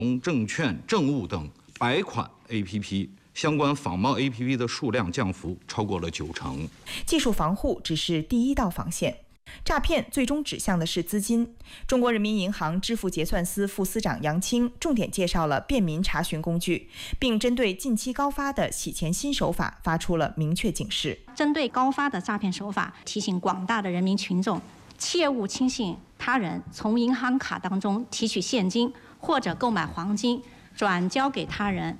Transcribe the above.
证券、政务等100款 APP。相关仿冒 APP 的数量降幅超过了90%。 技术防护只是第一道防线，诈骗最终指向的是资金。中国人民银行支付结算司副司长杨青重点介绍了便民查询工具，并针对近期高发的洗钱新手法发出了明确警示。 针对高发的诈骗手法，提醒广大的人民群众，切勿轻信他人从银行卡当中提取现金或者购买黄金，转交给他人。